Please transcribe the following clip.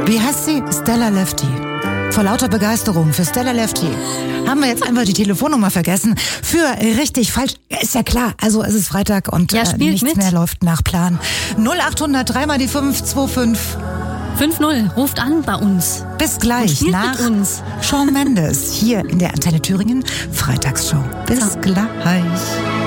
Wie heißt sie? Stella Lefty. Vor lauter Begeisterung für Stella Lefty haben wir jetzt einfach die Telefonnummer vergessen. Für richtig, falsch, ist ja klar. Also es ist Freitag und nichts mehr läuft nach Plan. 0800 3 mal die 525 5-0, ruft an bei uns. Bis gleich nach uns. Shawn Mendes hier in der Antenne Thüringen Freitagsshow. Bis gleich.